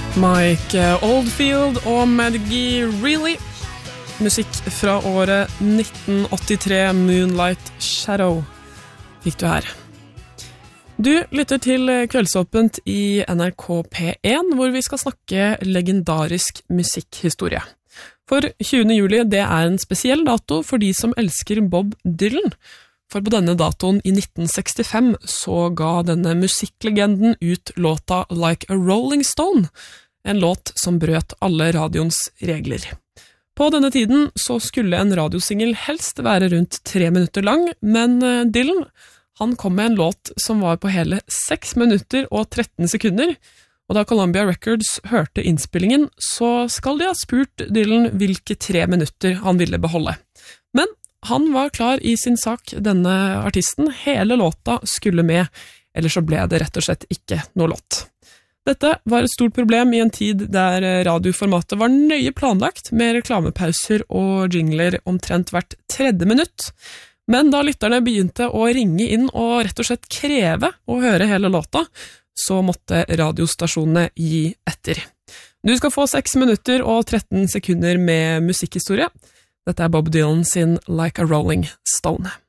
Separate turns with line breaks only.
Mike Oldfield og Maggie Reilly. Musikk fra året 1983, Moonlight Shadow, fikk du her. Du lytter til Kveldsåpent i NRK P1, hvor vi skal snakke legendarisk musikkhistorie. For 20. juli, det er en spesiell dato for de som elsker Bob Dylan. For på denne datoen i 1965 så ga denne musikklegenden ut låta Like a Rolling Stone, en låt som brøt alle radioens regler. På denne tiden så skulle en radiosingel helst være rundt 3 minutter lang, men Dylan, han kom med en låt som var på hele 6 minutter og 13 sekunder, og da Columbia Records hørte innspillingen, så skal de ha spurt Dylan hvilke 3 minutter han ville beholde. Men han var klar i sin sak, denne artisten. Hele låta skulle med, ellers så ble det rett og slett ikke noe låt. Dette var et stort problem i en tid der radioformatet var nøye planlagt, med reklamepauser og jingler omtrent hvert 3. minutt. Men da lytterne begynte å ringe inn og rett og slett kreve å høre hele låta, så måtte radiostasjonene gi etter. Du skal få 6 minutter og 13 sekunder med musikkhistorie. Dette er Bob Dylan sin Like a Rolling Stone.